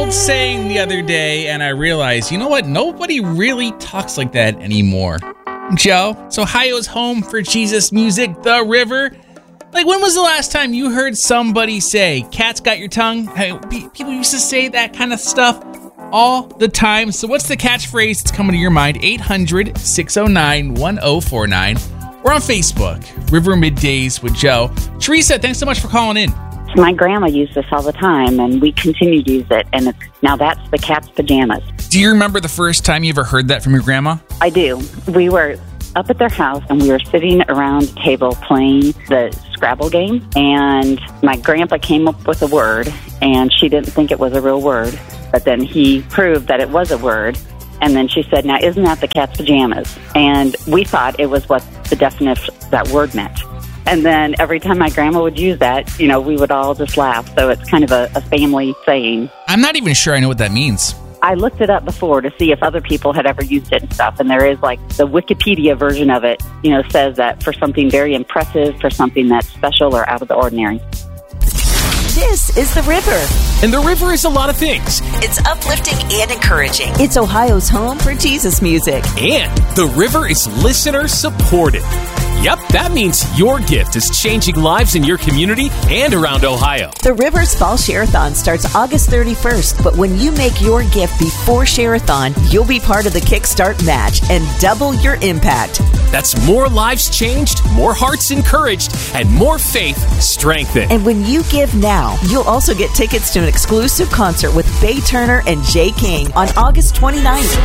old saying the other day, and I realized, you know what? Nobody really talks like that anymore. Joe, so Ohio's home for Jesus music, The River. Like, when was the last time you heard somebody say, "Cat's got your tongue"? Hey, people used to say that kind of stuff all the time. So what's the catchphrase that's coming to your mind? 800-609-1049. We're on Facebook, River Middays with Joe. Teresa, thanks so much for calling in. My grandma used this all the time, and we continue to use it, and now that's the cat's pajamas. Do you remember the first time you ever heard that from your grandma? I do. We were up at their house, and we were sitting around a table playing the Scrabble game, and my grandpa came up with a word, and she didn't think it was a real word, but then he proved that it was a word, and then she said, "Now, isn't that the cat's pajamas?" And we thought it was what the definition of that word meant. And then every time my grandma would use that, we would all just laugh. So it's kind of a family saying. I'm not even sure I know what that means. I looked it up before to see if other people had ever used it and stuff. And there is the Wikipedia version of it, says that for something very impressive, for something that's special or out of the ordinary. This is The River. And The River is a lot of things. It's uplifting and encouraging. It's Ohio's home for Jesus music. And The River is listener supported. Yep, that means your gift is changing lives in your community and around Ohio. The River's Fall Share-a-thon starts August 31st, but when you make your gift before Share-a-thon, you'll be part of the Kickstart match and double your impact. That's more lives changed, more hearts encouraged, and more faith strengthened. And when you give now, you'll also get tickets to an exclusive concert with Faye Turner and Jay King on August 29th.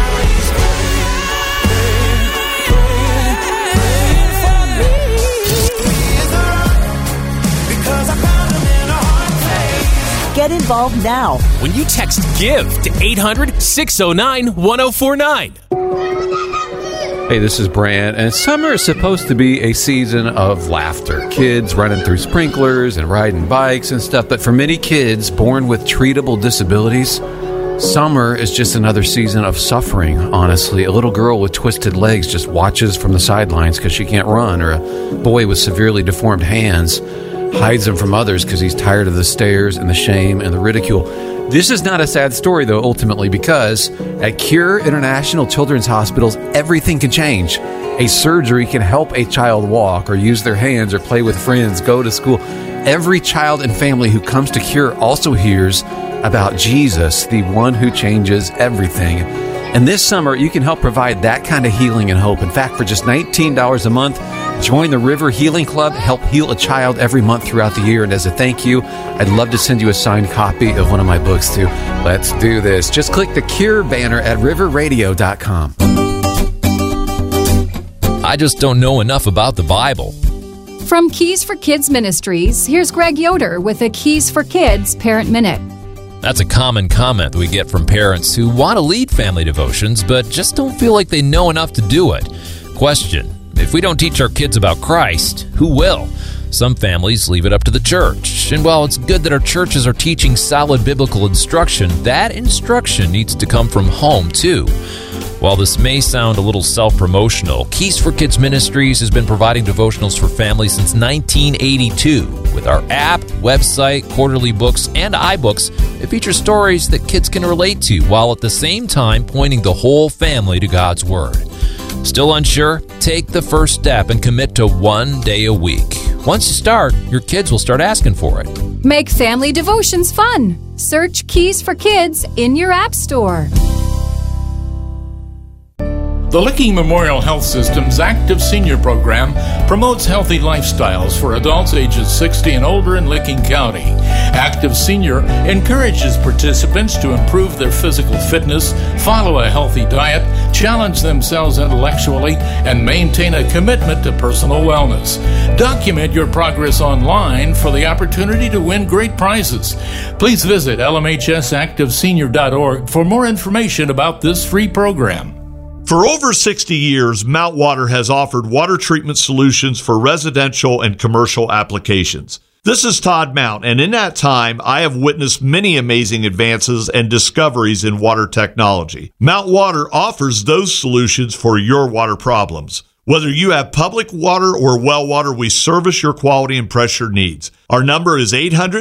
Get involved now when you text GIVE to 800-609-1049. Hey, this is Brand, and summer is supposed to be a season of laughter. Kids running through sprinklers and riding bikes and stuff, but for many kids born with treatable disabilities, summer is just another season of suffering, honestly. A little girl with twisted legs just watches from the sidelines because she can't run, or a boy with severely deformed hands hides them from others because he's tired of the stares and the shame and the ridicule. This is not a sad story, though, ultimately, because at Cure International Children's Hospitals, everything can change. A surgery can help a child walk or use their hands or play with friends, go to school. Every child and family who comes to Cure also hears about Jesus, the one who changes everything. And this summer, you can help provide that kind of healing and hope. In fact, for just $19 a month, join the River Healing Club, help heal a child every month throughout the year. And as a thank you, I'd love to send you a signed copy of one of my books, too. Let's do this. Just click the Cure banner at riverradio.com. I just don't know enough about the Bible. From Keys for Kids Ministries, here's Greg Yoder with a Keys for Kids Parent Minute. That's a common comment that we get from parents who want to lead family devotions, but just don't feel like they know enough to do it. Question: if we don't teach our kids about Christ, who will? Some families leave it up to the church. And while it's good that our churches are teaching solid biblical instruction, that instruction needs to come from home, too. While this may sound a little self-promotional, Keys for Kids Ministries has been providing devotionals for families since 1982. With our app, website, quarterly books, and iBooks, it features stories that kids can relate to, while at the same time pointing the whole family to God's Word. Still unsure? Take the first step and commit to 1 day a week. Once you start, your kids will start asking for it. Make family devotions fun. Search Keys for Kids in your app store. The Licking Memorial Health System's Active Senior Program promotes healthy lifestyles for adults ages 60 and older in Licking County. Active Senior encourages participants to improve their physical fitness, follow a healthy diet, challenge themselves intellectually, and maintain a commitment to personal wellness. Document your progress online for the opportunity to win great prizes. Please visit lmhsactivesenior.org for more information about this free program. For over 60 years, Mount Water has offered water treatment solutions for residential and commercial applications. This is Todd Mount, and in that time, I have witnessed many amazing advances and discoveries in water technology. Mount Water offers those solutions for your water problems. Whether you have public water or well water, we service your quality and pressure needs. Our number is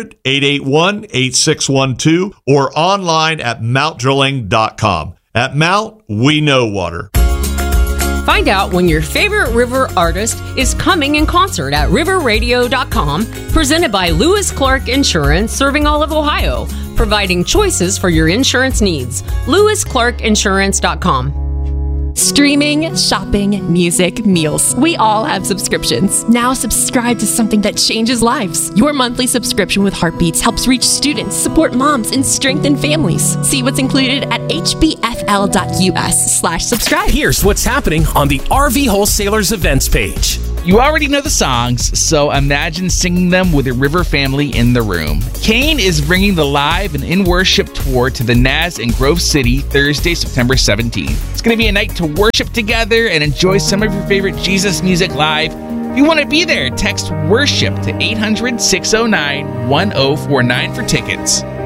800-881-8612 or online at mountdrilling.com. At Mount, we know water. Find out when your favorite river artist is coming in concert at riverradio.com, presented by Lewis Clark Insurance, serving all of Ohio, providing choices for your insurance needs. LewisClarkInsurance.com. Streaming, shopping, music, meals. We all have subscriptions. Now subscribe to something that changes lives. Your monthly subscription with Heartbeats helps reach students, support moms, and strengthen families. See what's included at hbfl.us/subscribe. Here's what's happening on the RV Wholesalers events page. You already know the songs, so imagine singing them with your River family in the room. Kane is bringing the live and in-worship tour to the Naz in Grove City Thursday, September 17th. It's going to be a night to worship together and enjoy some of your favorite Jesus music live. If you want to be there, text WORSHIP to 800-609-1049 for tickets.